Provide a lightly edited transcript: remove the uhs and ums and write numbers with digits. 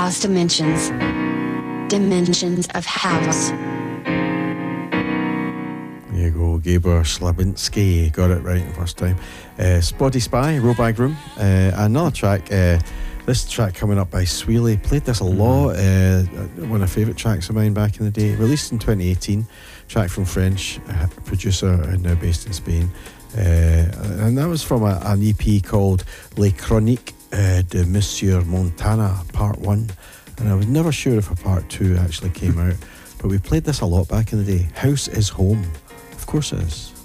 Across Dimensions. Dimensions of House. There you go, Gabor Slabinski. Got it right the first time. Spotty Spy, Robag Room. Another track. This track coming up by Sweely. Played this a lot. One of the favourite tracks of mine back in the day. Released in 2018. Track from French producer and now based in Spain. And that was from an EP called Les Chroniques de Monsieur Montana Part 1. And I was never sure if a Part 2 actually came out. But we played this a lot back in the day. House is Home. Of course it is.